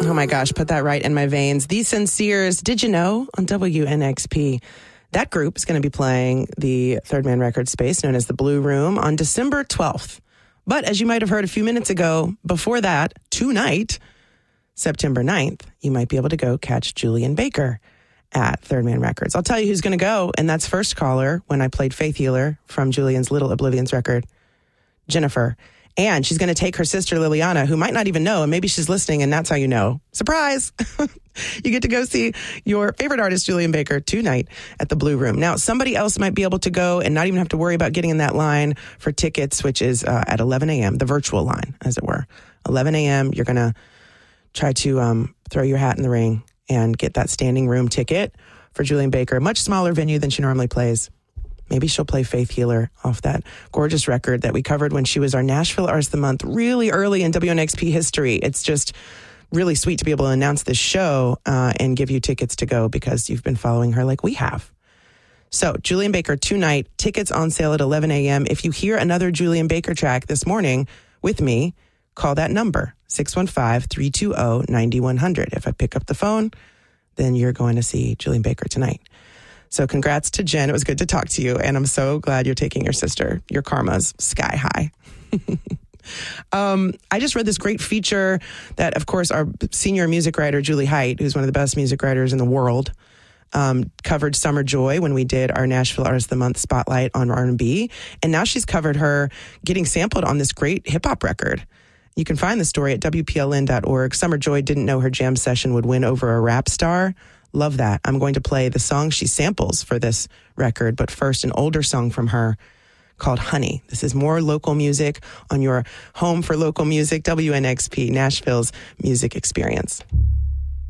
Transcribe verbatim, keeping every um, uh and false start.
Oh my gosh, put that right in my veins. The Sinceres, Did You Know? On W N X P. That group is going to be playing the Third Man Records space known as the Blue Room on December twelfth. But as you might have heard a few minutes ago, before that, tonight, September ninth, you might be able to go catch Julien Baker at Third Man Records. I'll tell you who's going to go, and that's first caller when I played Faith Healer from Julian's Little Oblivions record, Jennifer. And she's going to take her sister Liliana, who might not even know, and maybe she's listening, and that's how you know. Surprise! You get to go see your favorite artist, Julien Baker, tonight at the Blue Room. Now, somebody else might be able to go and not even have to worry about getting in that line for tickets, which is uh, at eleven a.m., the virtual line, as it were. eleven a.m., you're going to try to um, throw your hat in the ring and get that standing room ticket for Julien Baker. Much smaller venue than she normally plays. Maybe she'll play Faith Healer off that gorgeous record that we covered when she was our Nashville Artist of the Month really early in W N X P history. It's just really sweet to be able to announce this show uh, and give you tickets to go because you've been following her like we have. So, Julien Baker tonight, tickets on sale at eleven a.m. If you hear another Julien Baker track this morning with me, call that number, six one five, three two zero, nine one zero zero. If I pick up the phone, then you're going to see Julien Baker tonight. So congrats to Jen. It was good to talk to you. And I'm so glad you're taking your sister. Your karma's sky high. um, I just read this great feature that, of course, our senior music writer, Julie Height, who's one of the best music writers in the world, um, covered Summer Joy when we did our Nashville Artist of the Month spotlight on R and B. And now she's covered her getting sampled on this great hip-hop record. You can find the story at W P L N dot org. Summer Joy didn't know her jam session would win over a rap star. Love that. I'm going to play the song she samples for this record, but first an older song from her called Honey. This is more local music on your home for local music, W N X P, Nashville's music experience.